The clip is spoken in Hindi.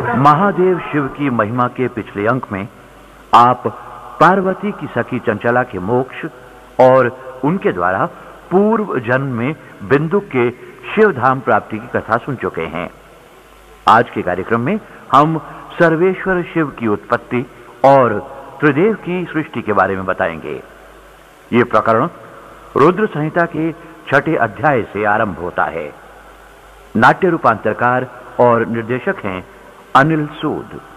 महादेव शिव की महिमा के पिछले अंक में आप पार्वती की सखी चंचला के मोक्ष और उनके द्वारा पूर्व जन्म में बिंदुक के शिव धाम प्राप्ति की कथा सुन चुके हैं। आज के कार्यक्रम में हम सर्वेश्वर शिव की उत्पत्ति और त्रिदेव की सृष्टि के बारे में बताएंगे। ये प्रकरण रुद्र संहिता के 6ठे अध्याय से आरंभ होता है। नाट्य रूपांतरकार और निर्देशक हैं अनिल सूद।